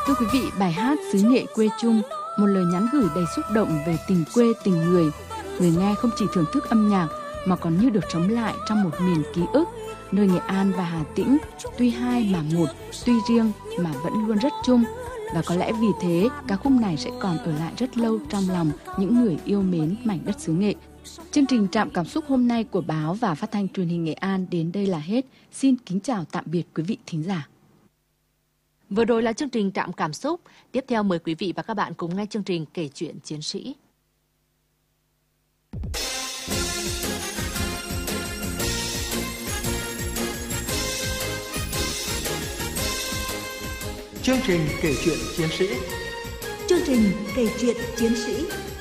Thưa quý vị, bài hát Xứ Nghệ Quê Chung, một lời nhắn gửi đầy xúc động về tình quê, tình người. Người nghe không chỉ thưởng thức âm nhạc mà còn như được sống lại trong một miền ký ức, nơi Nghệ An và Hà Tĩnh tuy hai mà một, tuy riêng mà vẫn luôn rất chung. Và có lẽ vì thế, ca khúc này sẽ còn ở lại rất lâu trong lòng những người yêu mến mảnh đất xứ Nghệ. Chương trình Trạm Cảm Xúc hôm nay của Báo và Phát thanh Truyền hình Nghệ An đến đây là hết. Xin kính chào tạm biệt quý vị thính giả. Vừa rồi là chương trình Trạm Cảm Xúc. Tiếp theo mời quý vị và các bạn cùng nghe chương trình Kể Chuyện Chiến Sĩ. Chương trình Kể Chuyện Chiến Sĩ. Chương trình Kể Chuyện Chiến Sĩ.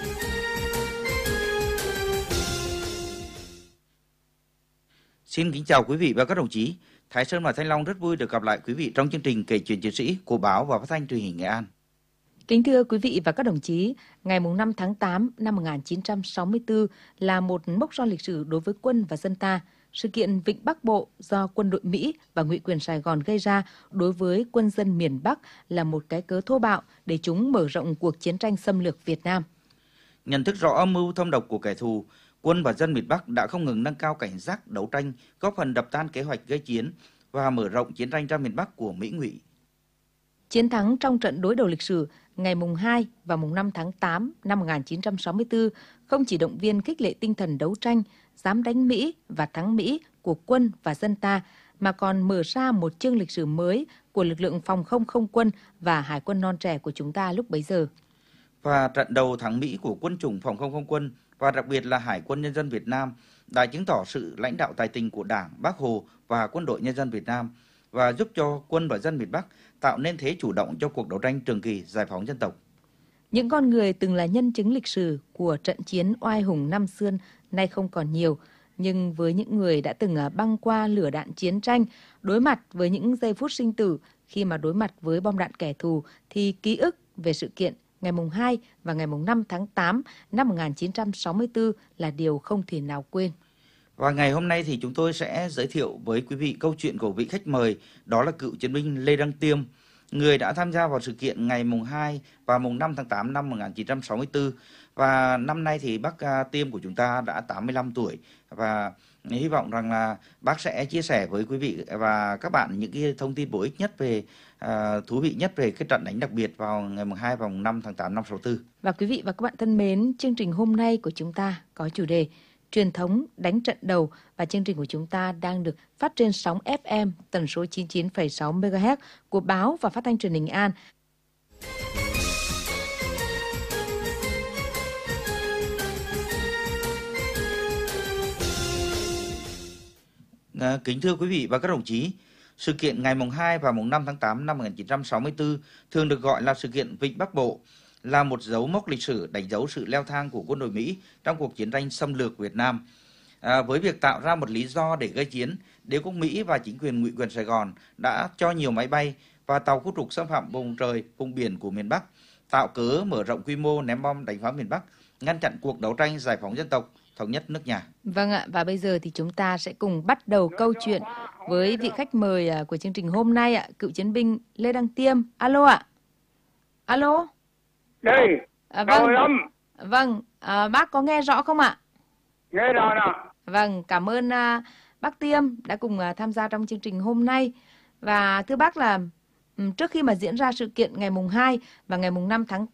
Xin kính chào quý vị và các đồng chí. Thái Sơn và Thanh Long rất vui được gặp lại quý vị trong chương trình Kể Chuyện Chiến Sĩ của Báo và Phát thanh Truyền hình Nghệ An. Kính thưa quý vị và các đồng chí, ngày 5 tháng 8 năm 1964 là một mốc son lịch sử đối với quân và dân ta. Sự kiện Vịnh Bắc Bộ do quân đội Mỹ và ngụy quyền Sài Gòn gây ra đối với quân dân miền Bắc là một cái cớ thô bạo để chúng mở rộng cuộc chiến tranh xâm lược Việt Nam. Nhận thức rõ âm mưu thâm độc của kẻ thù, quân và dân miền Bắc đã không ngừng nâng cao cảnh giác đấu tranh, góp phần đập tan kế hoạch gây chiến và mở rộng chiến tranh ra miền Bắc của Mỹ ngụy. Chiến thắng trong trận đối đầu lịch sử ngày 2 và 5 tháng 8 năm 1964 không chỉ động viên khích lệ tinh thần đấu tranh, dám đánh Mỹ và thắng Mỹ của quân và dân ta, mà còn mở ra một chương lịch sử mới của lực lượng phòng không không quân và hải quân non trẻ của chúng ta lúc bấy giờ. Và trận đầu thắng Mỹ của quân chủng phòng không không quân và đặc biệt là Hải quân Nhân dân Việt Nam đã chứng tỏ sự lãnh đạo tài tình của Đảng, Bác Hồ và Quân đội Nhân dân Việt Nam và giúp cho quân và dân miền Bắc tạo nên thế chủ động cho cuộc đấu tranh trường kỳ giải phóng dân tộc. Những con người từng là nhân chứng lịch sử của trận chiến oai hùng năm xưa nay không còn nhiều, nhưng với những người đã từng băng qua lửa đạn chiến tranh, đối mặt với những giây phút sinh tử khi mà đối mặt với bom đạn kẻ thù, thì ký ức về sự kiện ngày 2 và ngày 5 tháng 8 năm 1964 là điều không thể nào quên. Và ngày hôm nay thì chúng tôi sẽ giới thiệu với quý vị câu chuyện của vị khách mời, đó là cựu chiến binh Lê Đăng Tiêm, người đã tham gia vào sự kiện ngày 2 và 5 tháng 8 năm 1964. Và năm nay thì bác Tiêm của chúng ta đã 85 tuổi và hy vọng rằng là bác sẽ chia sẻ với quý vị và các bạn những cái thông tin bổ ích nhất về thú vị nhất về cái trận đánh đặc biệt vào ngày 2 và 5 tháng 8 năm 64. Và quý vị và các bạn thân mến, chương trình hôm nay của chúng ta có chủ đề truyền thống đánh trận đầu, và chương trình của chúng ta đang được phát trên sóng FM tần số 99,6 MHz của Báo và Phát thanh Truyền hình Nghệ An. Kính thưa quý vị và các đồng chí, sự kiện ngày 2 và 5 tháng 8 năm 1964 thường được gọi là sự kiện Vịnh Bắc Bộ, là một dấu mốc lịch sử đánh dấu sự leo thang của quân đội Mỹ trong cuộc chiến tranh xâm lược Việt Nam. Với việc tạo ra một lý do để gây chiến, đế quốc Mỹ và chính quyền ngụy quyền Sài Gòn đã cho nhiều máy bay và tàu khu trục xâm phạm vùng trời, vùng biển của miền Bắc, tạo cớ mở rộng quy mô ném bom đánh phá miền Bắc, ngăn chặn cuộc đấu tranh giải phóng dân tộc, thống nhất nước nhà. Vâng ạ, và bây giờ thì chúng ta sẽ cùng bắt đầu câu chuyện với vị khách mời của chương trình hôm nay ạ, cựu chiến binh Lê Đăng Tiêm. Alo ạ. Alo. Đây, Vâng. Vâng, bác có nghe rõ không ạ? nghe rõ nào. Vâng, cảm ơn bác Tiêm đã cùng tham gia trong chương trình hôm nay. Và thưa bác là trước khi mà diễn ra sự kiện ngày 2 và ngày 5 tháng